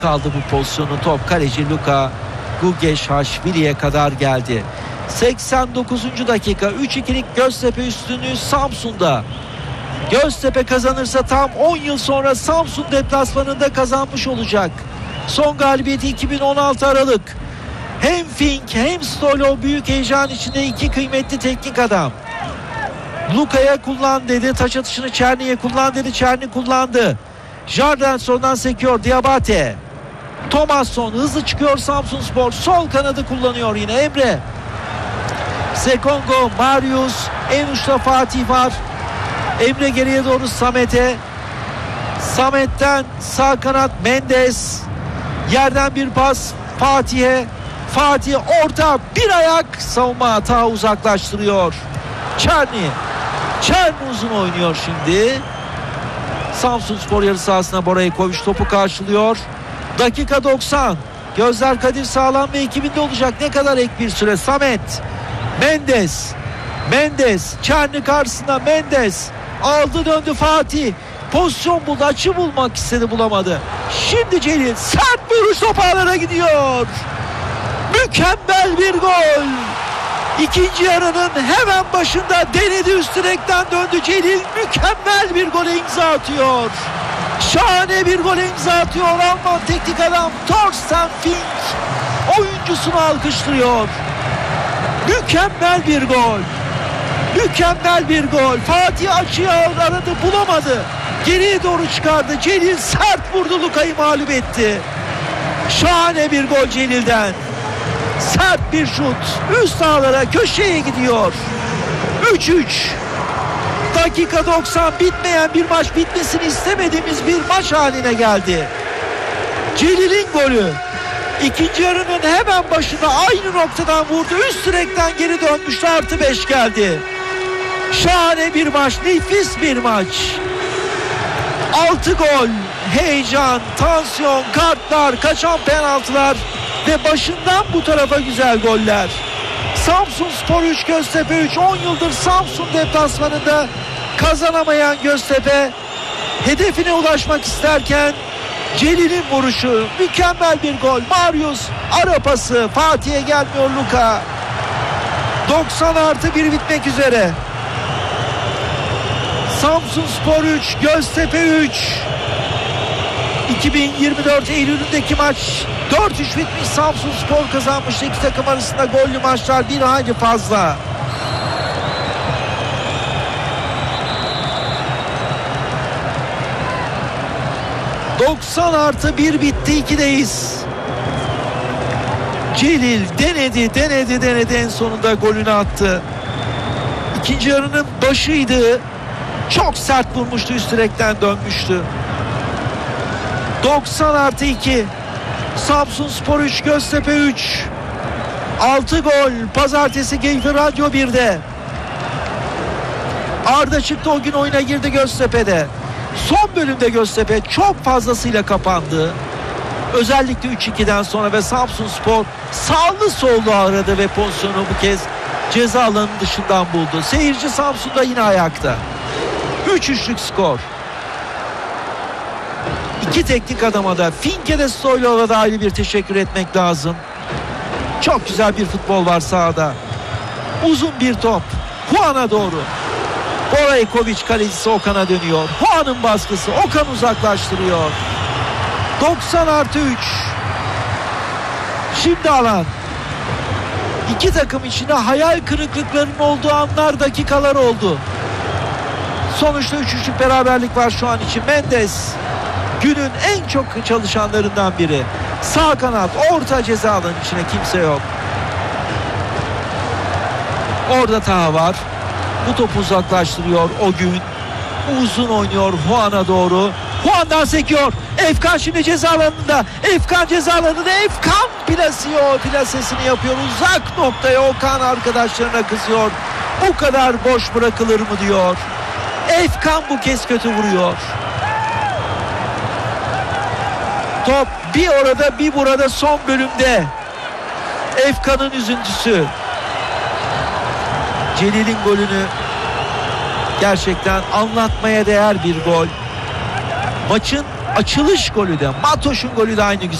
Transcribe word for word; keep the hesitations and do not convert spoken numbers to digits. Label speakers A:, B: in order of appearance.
A: kaldı bu pozisyonun. Top kaleci Luka Gugeşhaşvili'ye kadar geldi. seksen dokuzuncu dakika, üç ikilik Göztepe üstünlüğü Samsun'da. Göztepe kazanırsa tam on yıl sonra Samsun deplasmanında kazanmış olacak. Son galibiyeti iki bin on altı Aralık. Hem Fink hem Stolo büyük heyecan içinde, iki kıymetli teknik adam. Luka'ya kullan dedi, taç atışını Çerni'ye kullan dedi, Çerni kullandı. Jardenson'dan sekiyor Diabate. Thomasson hızlı çıkıyor Samsunspor, sol kanadı kullanıyor yine Emre. Sekongo, Marius, en uçta Fatih var. Emre geriye doğru Samet'e. Samet'ten sağ kanat Mendes. Yerden bir pas Fatih'e. Fatih orta, bir ayak, savunma hata uzaklaştırıyor. Çerni. Çerni uzun oynuyor şimdi. Samsunspor yarı sahasına Boraykoviç topu karşılıyor. Dakika doksan. Gözler Kadir Sağlam ve ekibinde olacak. Ne kadar ek bir süre. Samet. Mendes. Mendes. Çerni karşısında Mendes. Aldı döndü Fatih. Pozisyon buldu. Açı bulmak istedi, bulamadı. Şimdi Celil. Sert vuruş, top ağlara gidiyor. Mükemmel bir gol. İkinci yarının hemen başında denedi, üst direkten döndü Celil. Mükemmel bir gole imza atıyor. Şahane bir gole imza atıyor. Alman teknik adam Thorsten Fink oyuncusunu alkışlıyor. Mükemmel bir gol. Mükemmel bir gol. Fatih açıya aradı, bulamadı. Geriye doğru çıkardı. Celil sert vurdu, Luka'yı mağlup etti. Şahane bir gol Celil'den. Sert bir şut. Üst ağlara, köşeye gidiyor. üç üç. Dakika doksan, bitmeyen bir maç, bitmesini istemediğimiz bir maç haline geldi. Celil'in golü. İkinci yarının hemen başında aynı noktadan vurdu. Üst direkten geri dönmüştü. Artı beş geldi. Şahane bir maç. Nefis bir maç. altı gol. Heyecan, tansiyon, kartlar, kaçan penaltılar ve başından bu tarafa güzel goller. Samsunspor üç, Göztepe üç. on yıldır Samsun deplasmanında kazanamayan Göztepe hedefine ulaşmak isterken Celil'in vuruşu, mükemmel bir gol. Marius ara pası, Fatih'e gelmiyor Luka. doksan artı bir bitmek üzere. Samsunspor üç, Göztepe üç. iki bin yirmi dört Eylül'ündeki maç dört üç bitmiş. Samsunspor kazanmıştı. İki takım arasında gollü maçlar bir hayli fazla. doksan artı bir bitti, ikideyiz. Celil denedi denedi denedi en sonunda golünü attı. İkinci yarının başıydı. Çok sert vurmuştu, üst direkten dönmüştü. doksan artı iki. Samsunspor üç, Göztepe üç. altı gol. Pazartesi Keyfi Radyo birde. Arda çıktı, o gün oyuna girdi Göztepe'de. Son bölümde Göztepe çok fazlasıyla kapandı. Özellikle üç ikiden sonra ve Samsunspor sağlı sollu aradı ve pozisyonu bu kez ceza alanının dışından buldu. Seyirci Samsun'da yine ayakta. üç üçlük skor. İki teknik adama da, Fink'e de Stoylov'a da ayrı bir teşekkür etmek lazım. Çok güzel bir futbol var sahada. Uzun bir top Juan'a doğru. Boraykoviç kalecisi Okan'a dönüyor. Juan'ın baskısı, Okan uzaklaştırıyor. doksan artı üç. Şimdi alan. İki takım içinde hayal kırıklıklarının olduğu anlar, dakikalar oldu. Sonuçta üç üçlük beraberlik var şu an için. Mendes günün en çok çalışanlarından biri. Sağ kanat, orta ceza alanının içine kimse yok. Orada Taha var. Bu topu uzaklaştırıyor o gün. Uzun oynuyor Juan'a doğru. Juan'dan sekiyor. Efkan şimdi ceza alanında. Efkan ceza alanında. Efkan plasiyor. Plasesini yapıyor. Uzak noktaya Okan arkadaşlarına kızıyor. O kadar boş bırakılır mı diyor. Efkan bu kez kötü vuruyor. Top bir orada bir burada son bölümde. Efkan'ın üzüntüsü. Celil'in golünü gerçekten anlatmaya değer bir gol. Maçın açılış golü de, Matoş'un golü de aynı